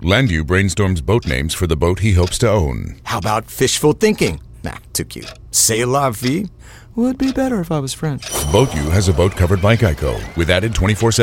Landu brainstorms boat names for the boat he hopes to own. How about fishful thinking? Nah, too cute. C'est la vie? Would be better if I was French. Boat U has a boat covered by Geico with added 24/7